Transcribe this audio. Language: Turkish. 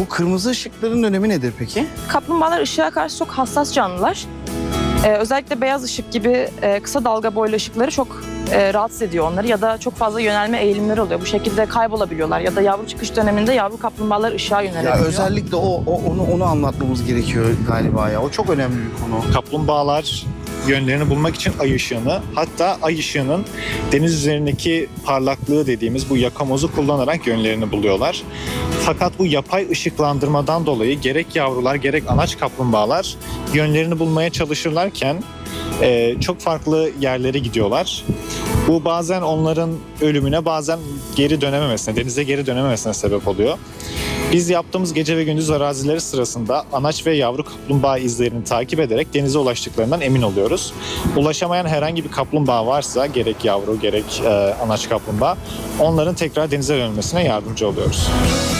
kırmızı ışıkların önemi nedir peki? Kaplumbağalar ışığa karşı çok hassas canlılar. Özellikle beyaz ışık gibi kısa dalga boylu ışıkları çok rahatsız ediyor onları ya da çok fazla yönelme eğilimleri oluyor. Bu şekilde kaybolabiliyorlar ya da yavru çıkış döneminde yavru kaplumbağalar ışığa yönelebiliyor. Ya özellikle onu anlatmamız gerekiyor galiba ya. O çok önemli bir konu. Kaplumbağalar yönlerini bulmak için ay ışığını, hatta ay ışığının deniz üzerindeki parlaklığı dediğimiz bu yakamozu kullanarak yönlerini buluyorlar. Fakat bu yapay ışıklandırmadan dolayı gerek yavrular gerek anaç kaplumbağalar yönlerini bulmaya çalışırlarken çok farklı yerlere gidiyorlar. Bu bazen onların ölümüne, bazen geri dönememesine, denize geri dönememesine sebep oluyor. Biz yaptığımız gece ve gündüz arazileri sırasında anaç ve yavru kaplumbağa izlerini takip ederek denize ulaştıklarından emin oluyoruz. Ulaşamayan herhangi bir kaplumbağa varsa, gerek yavru gerek anaç kaplumbağa, onların tekrar denize dönmesine yardımcı oluyoruz.